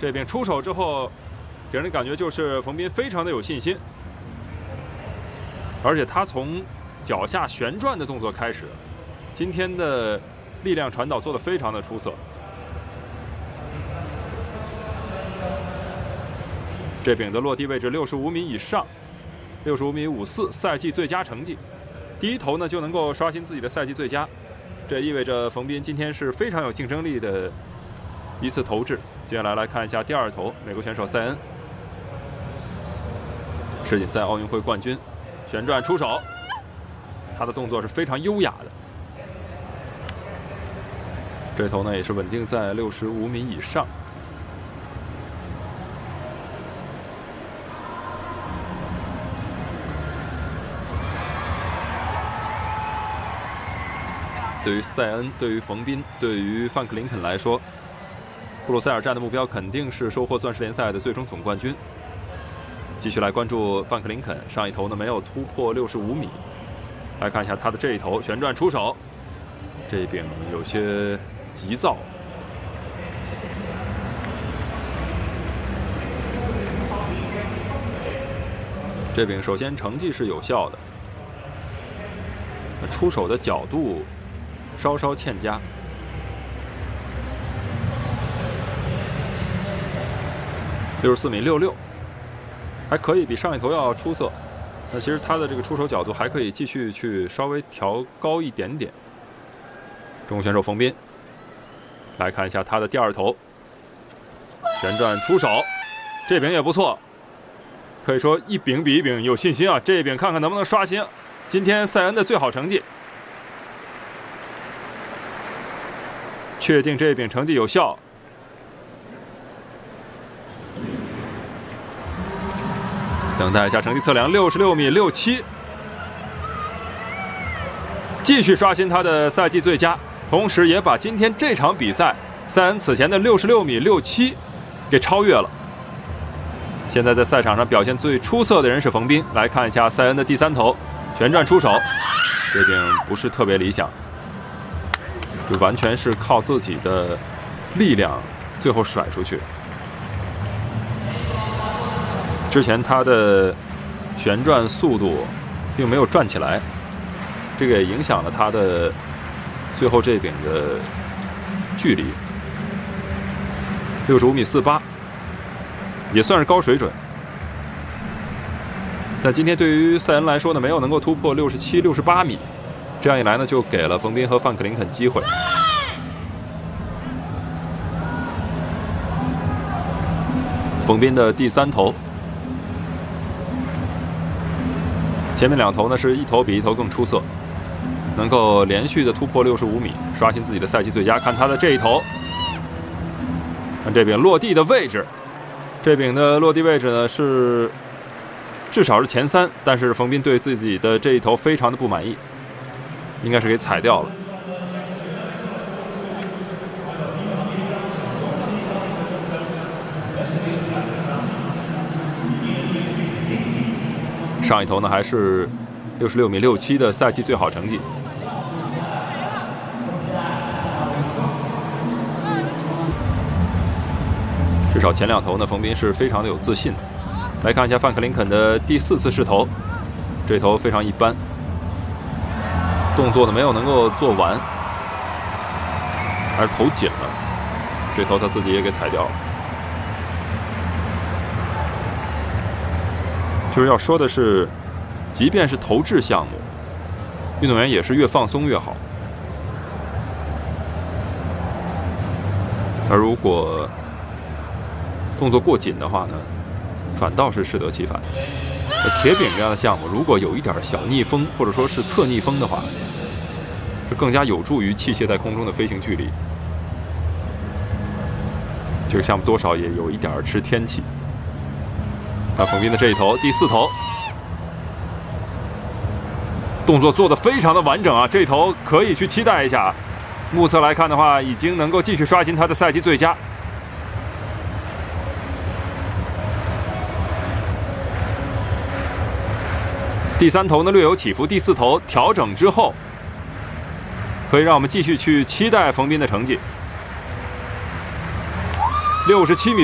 这边出手之后，给人的感觉就是冯彬非常的有信心，而且他从脚下旋转的动作开始，今天的力量传导做得非常的出色。这柄的落地位置65米以上，65米54，赛季最佳成绩。第一投呢就能够刷新自己的赛季最佳，这意味着冯彬今天是非常有竞争力的一次投掷。接下来来看一下第二投，美国选手塞恩，世锦赛奥运会冠军，旋转出手，他的动作是非常优雅的。这投呢也是稳定在65米以上。对于塞恩、对于冯彬、对于范克林肯来说，布鲁塞尔站的目标肯定是收获钻石联赛的最终总冠军。继续来关注范克林肯，上一投呢没有突破65米。来看一下他的这一投，旋转出手，这一柄有些急躁。这柄首先成绩是有效的，出手的角度稍稍欠佳。64米66，还可以，比上一投要出色。那其实他的这个出手角度还可以继续去稍微调高一点点。中国选手冯彬，来看一下他的第二投，旋转出手，这柄也不错，可以说一柄比一柄有信心啊！这一柄看看能不能刷新今天塞恩的最好成绩。确定这一柄成绩有效。等待一下成绩测量，66米67，继续刷新他的赛季最佳，同时也把今天这场比赛塞恩此前的66米67给超越了。现在在赛场上表现最出色的人是冯彬。来看一下塞恩的第三投，旋转出手，这柄不是特别理想，就完全是靠自己的力量最后甩出去。之前他的旋转速度并没有转起来，这个也影响了他的最后这柄的距离。65米48，也算是高水准。但今天对于塞恩来说呢，没有能够突破67、68米，这样一来呢，就给了冯彬和范克林肯机会。冯彬的第三投。前面两投呢是一投比一投更出色，能够连续的突破65米，刷新自己的赛季最佳。看他的这一投，看这柄落地的位置，这柄的落地位置呢是至少是前3，但是冯彬对自己的这一投非常的不满意，应该是给踩掉了。上一投呢还是66米67的赛季最好成绩。至少前两投呢，冯彬是非常的有自信的。来看一下范克林肯的第4次试投，这投非常一般，动作呢没有能够做完，还是投紧了，这投他自己也给踩掉了。就是要说的是，即便是投掷项目，运动员也是越放松越好。而如果动作过紧的话呢，反倒是适得其反。铁饼这样的项目，如果有一点小逆风或者说是侧逆风的话，是更加有助于器械在空中的飞行距离。这个项目多少也有一点吃天气。看冯彬的这一投，第4投，动作做得非常的完整啊！这一投可以去期待一下。目测来看的话，已经能够继续刷新他的赛季最佳。第3投呢略有起伏，第4投调整之后，可以让我们继续去期待冯彬的成绩。67米。